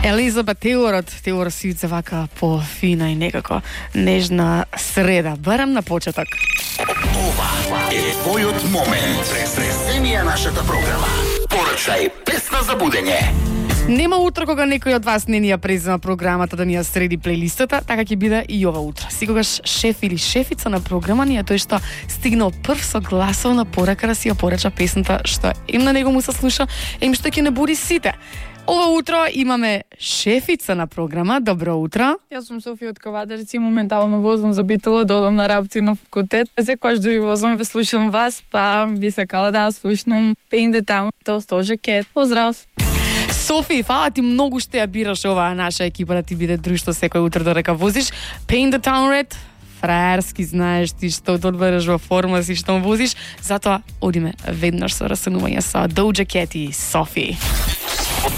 Елизабет Тейлор си се вака по-фина и некако нежна среда. Барам на почеток. Ова е твојот момент. Преземија нашата програма. Порачај песна за будење. Нема утро кога некој од вас не ни ја презема програмата да ни ја среди плейлистата, така ќе биде и ова утро. Секогаш шеф или шефица на програма ни е тој што стигнал прв со гласовна порака да си ја порача песната што им на него му се слуша, им што ќе не буди сите. Ова утро имаме шефица на програма. Добро утро. Јас сум Софија од Ковадарци и моментално возам за Битола, додам на работа на факултет. Секогаш да ви возам, ве слушам вас, па би сакала да слушнам Paint the Town, Doja Cat. Поздрав! Софи, фала ти многу што ја бираш оваа наша екипа да ти биде друштво секој утро додека возиш. Paint the Town Red, фраерски знаеш ти што одбереш во форма си што возиш, затоа одиме веднаш со расанување со Doja Cat и Софи.